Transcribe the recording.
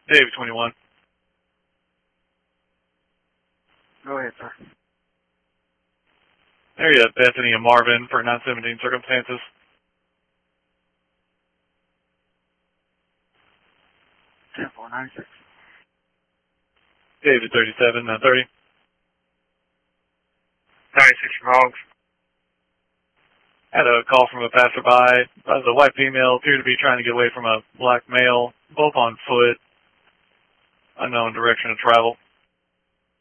Dave 21. Go ahead, sir. Area Bethany and Marvin for 917 circumstances. 10-4-96. David 37, 930. 96 Hogs. Had a call from a passerby. The white female appeared to be trying to get away from a black male, both on foot. Unknown direction of travel.